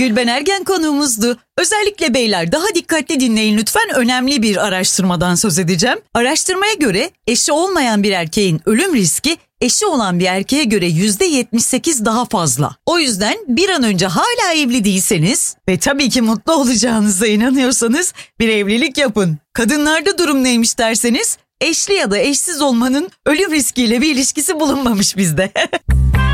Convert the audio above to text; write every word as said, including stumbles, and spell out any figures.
Gülben Ergen konuğumuzdu. Özellikle beyler daha dikkatli dinleyin lütfen, önemli bir araştırmadan söz edeceğim. Araştırmaya göre eşi olmayan bir erkeğin ölüm riski eşi olan bir erkeğe göre yüzde yetmiş sekiz daha fazla. O yüzden bir an önce hala evli değilseniz ve tabii ki mutlu olacağınıza inanıyorsanız bir evlilik yapın. Kadınlarda durum neymiş derseniz, eşli ya da eşsiz olmanın ölüm riskiyle bir ilişkisi bulunmamış bizde.